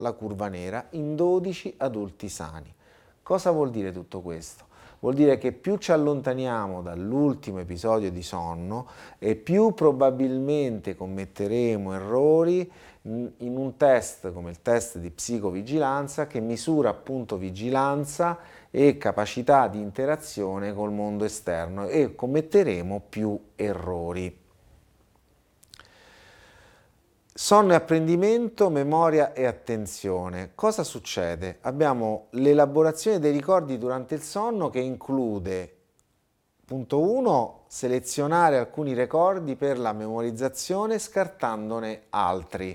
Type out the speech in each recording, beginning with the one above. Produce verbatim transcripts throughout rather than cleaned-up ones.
la curva nera in dodici adulti sani. Cosa vuol dire tutto questo? Vuol dire che più ci allontaniamo dall'ultimo episodio di sonno e più probabilmente commetteremo errori in un test come il test di psicovigilanza, che misura appunto vigilanza e capacità di interazione col mondo esterno, e commetteremo più errori. Sonno e apprendimento, memoria e attenzione. Cosa succede? Abbiamo l'elaborazione dei ricordi durante il sonno, che include, punto uno, selezionare alcuni ricordi per la memorizzazione scartandone altri.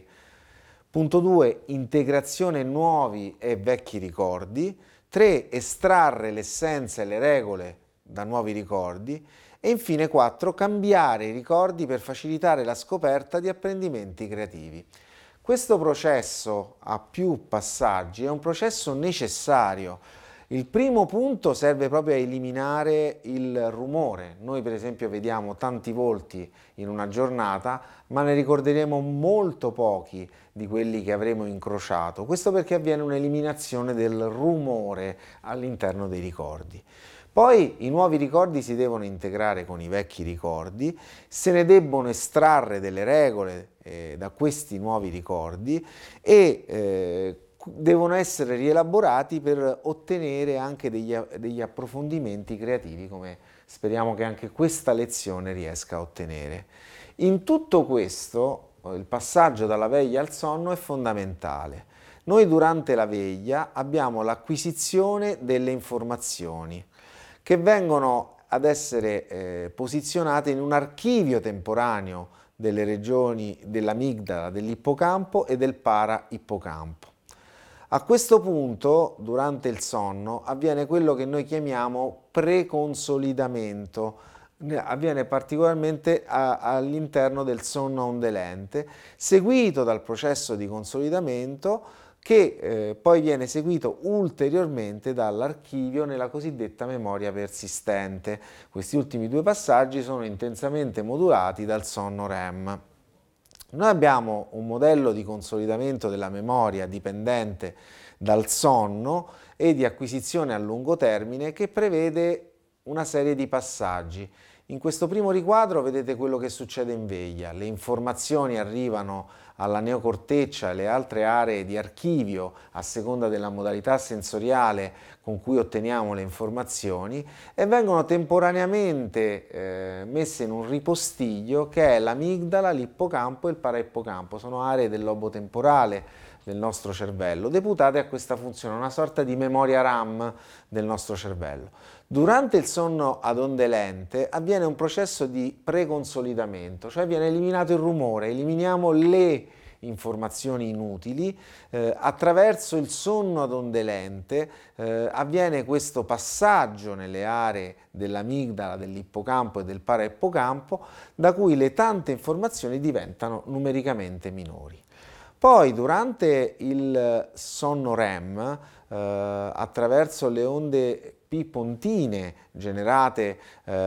Punto due, integrazione nuovi e vecchi ricordi. tre, estrarre l'essenza e le regole da nuovi ricordi. E infine quattro, cambiare i ricordi per facilitare la scoperta di apprendimenti creativi. Questo processo a più passaggi è un processo necessario. Il primo punto serve proprio a eliminare il rumore. Noi per esempio vediamo tanti volti in una giornata, ma ne ricorderemo molto pochi di quelli che avremo incrociato. Questo perché avviene un'eliminazione del rumore all'interno dei ricordi. Poi i nuovi ricordi si devono integrare con i vecchi ricordi, se ne debbono estrarre delle regole eh, da questi nuovi ricordi e eh, devono essere rielaborati per ottenere anche degli, degli approfondimenti creativi, come speriamo che anche questa lezione riesca a ottenere. In tutto questo, il passaggio dalla veglia al sonno è fondamentale. Noi durante la veglia abbiamo l'acquisizione delle informazioni che vengono ad essere eh, posizionate in un archivio temporaneo delle regioni dell'amigdala, dell'ippocampo e del para-ippocampo. A questo punto, durante il sonno, avviene quello che noi chiamiamo preconsolidamento, avviene particolarmente all'interno del sonno a onde lente, seguito dal processo di consolidamento che eh, poi viene seguito ulteriormente dall'archivio nella cosiddetta memoria persistente. Questi ultimi due passaggi sono intensamente modulati dal sonno R E M. Noi abbiamo un modello di consolidamento della memoria dipendente dal sonno e di acquisizione a lungo termine, che prevede una serie di passaggi. In questo primo riquadro vedete quello che succede in veglia. Le informazioni arrivano alla neocorteccia e alle altre aree di archivio a seconda della modalità sensoriale con cui otteniamo le informazioni, e vengono temporaneamente eh, messe in un ripostiglio che è l'amigdala, l'ippocampo e il para'ippocampo. Sono aree del lobo temporale del nostro cervello, deputate a questa funzione, una sorta di memoria RAM del nostro cervello. Durante il sonno ad onde lente avviene un processo di preconsolidamento, cioè viene eliminato il rumore, eliminiamo le informazioni inutili. Eh, attraverso il sonno ad onde lente eh, avviene questo passaggio nelle aree dell'amigdala, dell'ippocampo e del para'ippocampo, da cui le tante informazioni diventano numericamente minori. Poi durante il sonno R E M, eh, attraverso le onde P pontine generate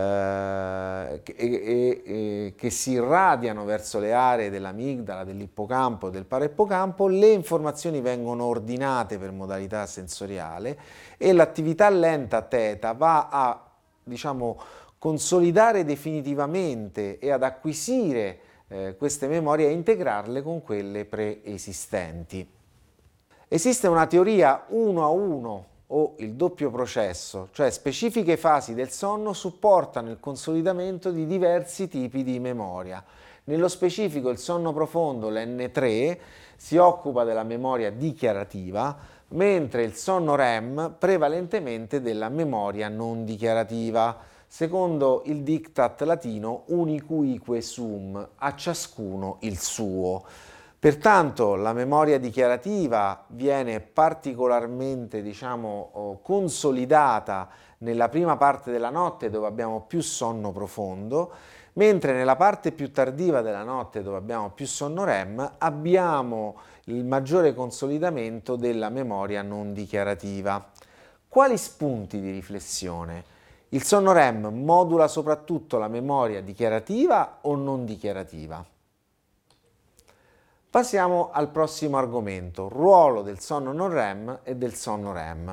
eh, e, e, e, che si irradiano verso le aree dell'amigdala, dell'ippocampo e del para'ippocampo, le informazioni vengono ordinate per modalità sensoriale e l'attività lenta θ va a, diciamo, consolidare definitivamente e ad acquisire Eh, queste memorie e integrarle con quelle preesistenti. Esiste una teoria uno a uno o il doppio processo, cioè specifiche fasi del sonno supportano il consolidamento di diversi tipi di memoria. Nello specifico il sonno profondo, l'N tre, si occupa della memoria dichiarativa, mentre il sonno R E M prevalentemente della memoria non dichiarativa. Secondo il diktat latino unicuique sum, a ciascuno il suo. Pertanto la memoria dichiarativa viene particolarmente, diciamo, consolidata nella prima parte della notte, dove abbiamo più sonno profondo, mentre nella parte più tardiva della notte, dove abbiamo più sonno R E M, abbiamo il maggiore consolidamento della memoria non dichiarativa. Quali spunti di riflessione? Il sonno R E M modula soprattutto la memoria dichiarativa o non dichiarativa? Passiamo al prossimo argomento, ruolo del sonno non REM e del sonno REM.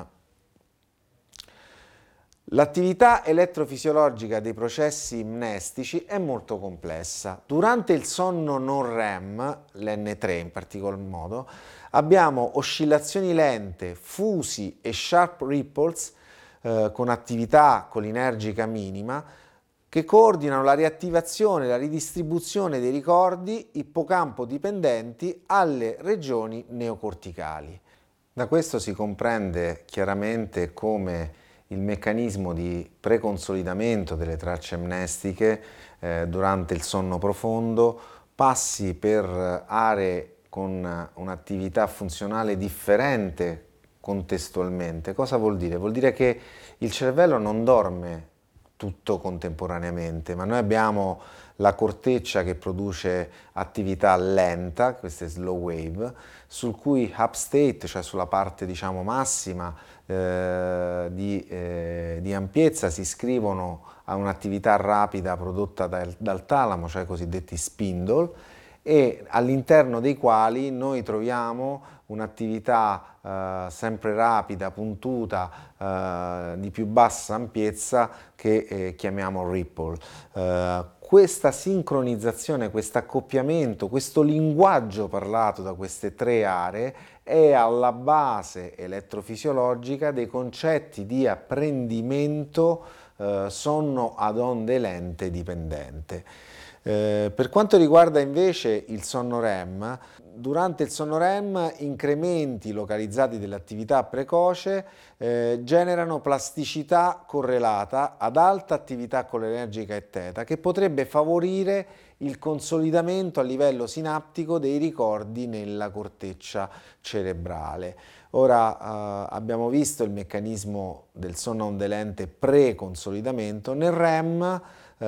L'attività elettrofisiologica dei processi mnestici è molto complessa. Durante il sonno non REM, l'N tre in particolar modo, abbiamo oscillazioni lente, fusi e sharp ripples eh, con attività colinergica minima che coordinano la riattivazione e la ridistribuzione dei ricordi ippocampo dipendenti alle regioni neocorticali. Da questo si comprende chiaramente come il meccanismo di preconsolidamento delle tracce amnestiche eh, durante il sonno profondo passi per aree con un'attività funzionale differente contestualmente. Cosa vuol dire? Vuol dire che il cervello non dorme tutto contemporaneamente, ma noi abbiamo la corteccia che produce attività lenta, queste slow wave, sul cui upstate, cioè sulla parte diciamo massima eh, di, eh, di ampiezza, si iscrivono a un'attività rapida prodotta dal, dal talamo, cioè i cosiddetti spindle, e all'interno dei quali noi troviamo un'attività eh, sempre rapida, puntuta, eh, di più bassa ampiezza che eh, chiamiamo ripple. Eh, questa sincronizzazione, questo accoppiamento, questo linguaggio parlato da queste tre aree è alla base elettrofisiologica dei concetti di apprendimento eh, sonno ad onde lente dipendente. Eh, per quanto riguarda invece il sonno REM, durante il sonno REM incrementi localizzati dell'attività precoce eh, generano plasticità correlata ad alta attività cholinergica e teta che potrebbe favorire il consolidamento a livello sinaptico dei ricordi nella corteccia cerebrale. Ora eh, abbiamo visto il meccanismo del sonno a onde lente pre-consolidamento. Nel REM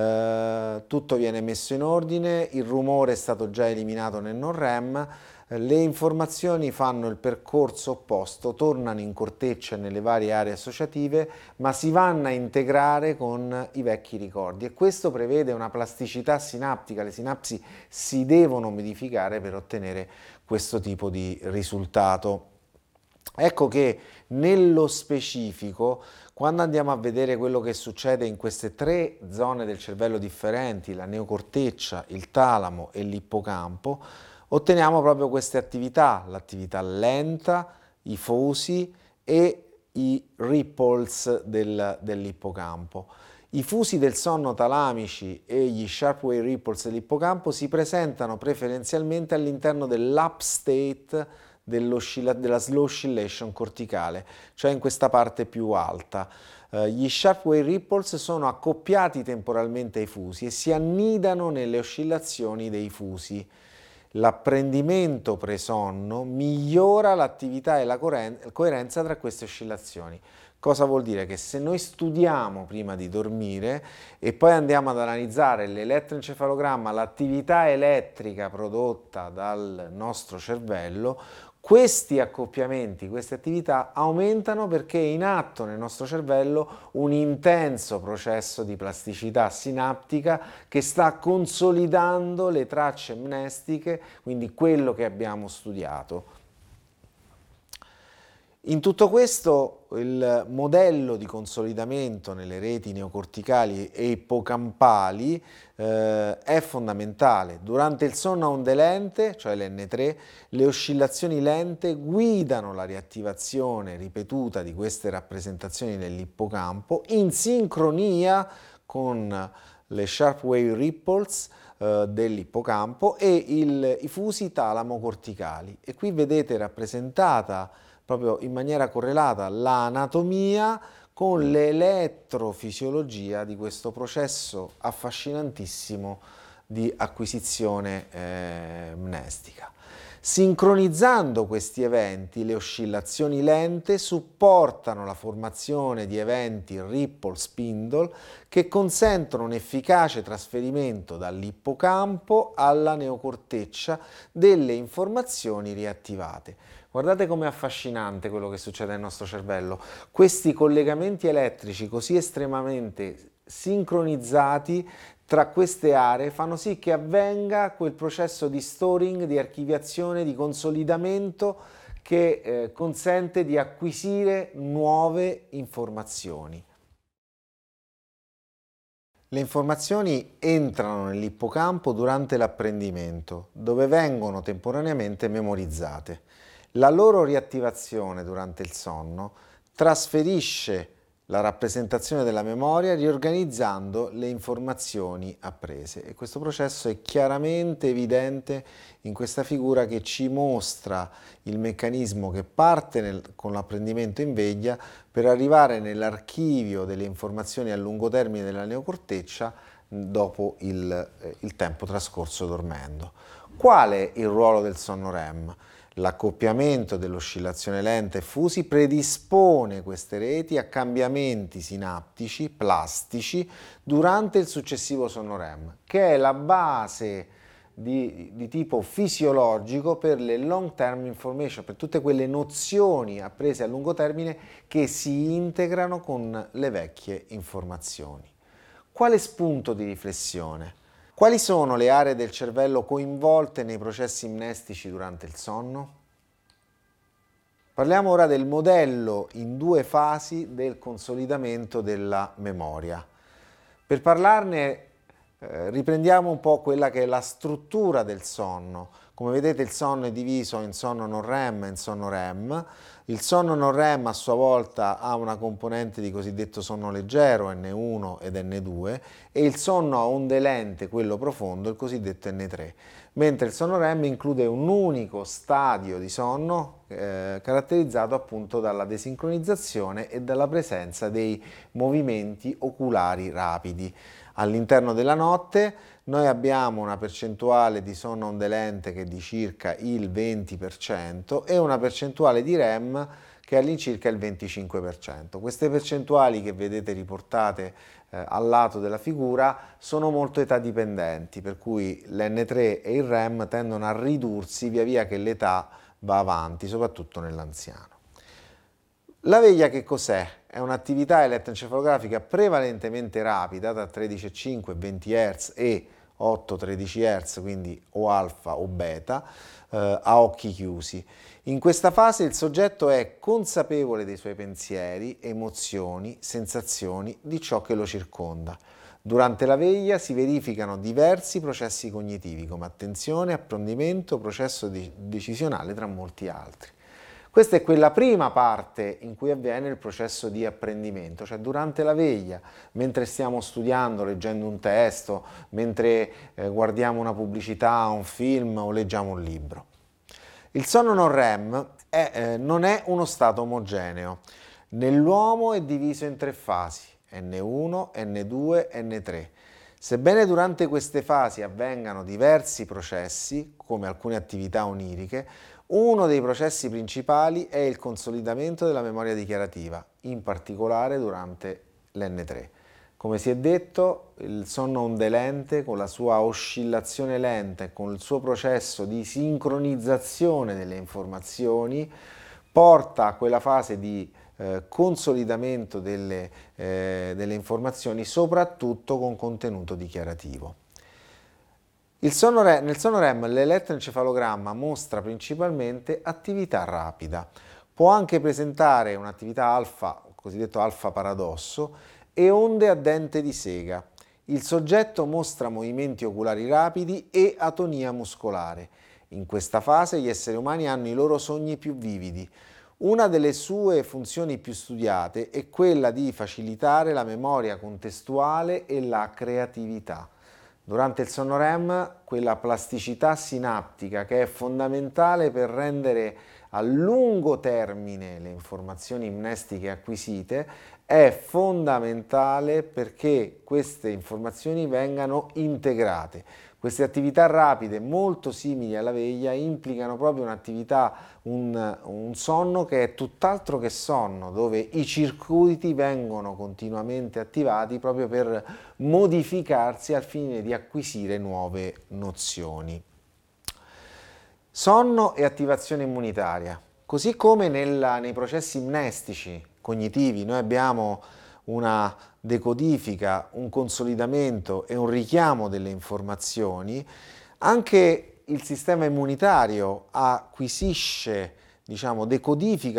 Uh, tutto viene messo in ordine, il rumore è stato già eliminato nel non REM, uh, le informazioni fanno il percorso opposto, tornano in corteccia e nelle varie aree associative, ma si vanno a integrare con i vecchi ricordi e questo prevede una plasticità sinaptica, le sinapsi si devono modificare per ottenere questo tipo di risultato. Ecco che nello specifico, quando andiamo a vedere quello che succede in queste tre zone del cervello differenti, la neocorteccia, il talamo e l'ippocampo, otteniamo proprio queste attività, l'attività lenta, i fusi e i ripples del, dell'ippocampo. I fusi del sonno talamici e gli sharp wave ripples dell'ippocampo si presentano preferenzialmente all'interno dell'upstate della slow oscillation corticale, cioè in questa parte più alta. Uh, gli sharp wave ripples sono accoppiati temporalmente ai fusi e si annidano nelle oscillazioni dei fusi. L'apprendimento presonno migliora l'attività e la coerenza tra queste oscillazioni. Cosa vuol dire? Che se noi studiamo prima di dormire e poi andiamo ad analizzare l'elettroencefalogramma, l'attività elettrica prodotta dal nostro cervello, questi accoppiamenti, queste attività aumentano perché è in atto nel nostro cervello un intenso processo di plasticità sinaptica che sta consolidando le tracce amnestiche, quindi quello che abbiamo studiato. In tutto questo il modello di consolidamento nelle reti neocorticali e ippocampali eh, è fondamentale. Durante il sonno a onde lente, cioè l'N tre, le oscillazioni lente guidano la riattivazione ripetuta di queste rappresentazioni nell'ippocampo in sincronia con le sharp wave ripples eh, dell'ippocampo e il, i fusi talamo-corticali. E qui vedete rappresentata proprio in maniera correlata l'anatomia con l'elettrofisiologia di questo processo affascinantissimo di acquisizione eh, mnestica. Sincronizzando questi eventi, le oscillazioni lente supportano la formazione di eventi ripple spindle che consentono un efficace trasferimento dall'ippocampo alla neocorteccia delle informazioni riattivate. Guardate com'è affascinante quello che succede nel nostro cervello. Questi collegamenti elettrici così estremamente sincronizzati tra queste aree fanno sì che avvenga quel processo di storing, di archiviazione, di consolidamento che eh, consente di acquisire nuove informazioni. Le informazioni entrano nell'ippocampo durante l'apprendimento, dove vengono temporaneamente memorizzate. La loro riattivazione durante il sonno trasferisce la rappresentazione della memoria riorganizzando le informazioni apprese, e questo processo è chiaramente evidente in questa figura che ci mostra il meccanismo che parte nel, con l'apprendimento in veglia per arrivare nell'archivio delle informazioni a lungo termine della neocorteccia dopo il, eh, il tempo trascorso dormendo. Qual è il ruolo del sonno REM? L'accoppiamento dell'oscillazione lenta e fusi predispone queste reti a cambiamenti sinaptici, plastici, durante il successivo sonno REM, che è la base di, di tipo fisiologico per le long term information, per tutte quelle nozioni apprese a lungo termine che si integrano con le vecchie informazioni. Quale spunto di riflessione? Quali sono le aree del cervello coinvolte nei processi mnestici durante il sonno? Parliamo ora del modello in due fasi del consolidamento della memoria. Per parlarne eh, riprendiamo un po' quella che è la struttura del sonno. Come vedete, il sonno è diviso in sonno non REM e in sonno REM. Il sonno non REM a sua volta ha una componente di cosiddetto sonno leggero, N uno ed N due, e il sonno a onde lente, quello profondo, il cosiddetto N tre, mentre il sonno REM include un unico stadio di sonno eh, caratterizzato appunto dalla desincronizzazione e dalla presenza dei movimenti oculari rapidi. All'interno della notte noi abbiamo una percentuale di sonno onde lente che è di circa il venti per cento e una percentuale di REM che è all'incirca il venticinque per cento. Queste percentuali che vedete riportate eh, al lato della figura sono molto età dipendenti, per cui l'N tre e il REM tendono a ridursi via via che l'età va avanti, soprattutto nell'anziano. La veglia che cos'è? È un'attività elettroencefalografica prevalentemente rapida, tra tredici virgola cinque e venti hertz e otto tredici hertz, quindi o alfa o beta, eh, a occhi chiusi. In questa fase il soggetto è consapevole dei suoi pensieri, emozioni, sensazioni, di ciò che lo circonda. Durante la veglia si verificano diversi processi cognitivi come attenzione, apprendimento, processo decisionale, tra molti altri. Questa è quella prima parte in cui avviene il processo di apprendimento, cioè durante la veglia, mentre stiamo studiando, leggendo un testo, mentre eh, guardiamo una pubblicità, un film o leggiamo un libro. Il sonno non REM è, eh, non è uno stato omogeneo. Nell'uomo è diviso in tre fasi, N uno, N due, N tre. Sebbene durante queste fasi avvengano diversi processi, come alcune attività oniriche, uno dei processi principali è il consolidamento della memoria dichiarativa, in particolare durante l'N tre. Come si è detto, il sonno onde lente, con la sua oscillazione lenta e con il suo processo di sincronizzazione delle informazioni, porta a quella fase di eh, consolidamento delle, eh, delle informazioni, soprattutto con contenuto dichiarativo. Il sonno REM, nel sonno REM l'elettroencefalogramma mostra principalmente attività rapida. Può anche presentare un'attività alfa, cosiddetto alfa paradosso, e onde a dente di sega. Il soggetto mostra movimenti oculari rapidi e atonia muscolare. In questa fase gli esseri umani hanno i loro sogni più vividi. Una delle sue funzioni più studiate è quella di facilitare la memoria contestuale e la creatività. Durante il sonno REM, quella plasticità sinaptica che è fondamentale per rendere a lungo termine le informazioni mnestiche acquisite è fondamentale perché queste informazioni vengano integrate. Queste attività rapide, molto simili alla veglia, implicano proprio un'attività, un, un sonno che è tutt'altro che sonno, dove i circuiti vengono continuamente attivati proprio per modificarsi al fine di acquisire nuove nozioni. Sonno e attivazione immunitaria. Così come nella, nei processi mnestici cognitivi noi abbiamo una decodifica, un consolidamento e un richiamo delle informazioni. Anche il sistema immunitario acquisisce, diciamo, decodifica